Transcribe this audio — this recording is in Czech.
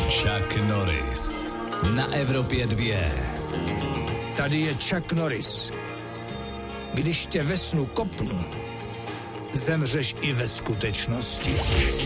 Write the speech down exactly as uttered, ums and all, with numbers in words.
Chuck Norris na Evropě dva. Tady je Chuck Norris. Když tě ve snu kopnu, zemřeš i ve skutečnosti.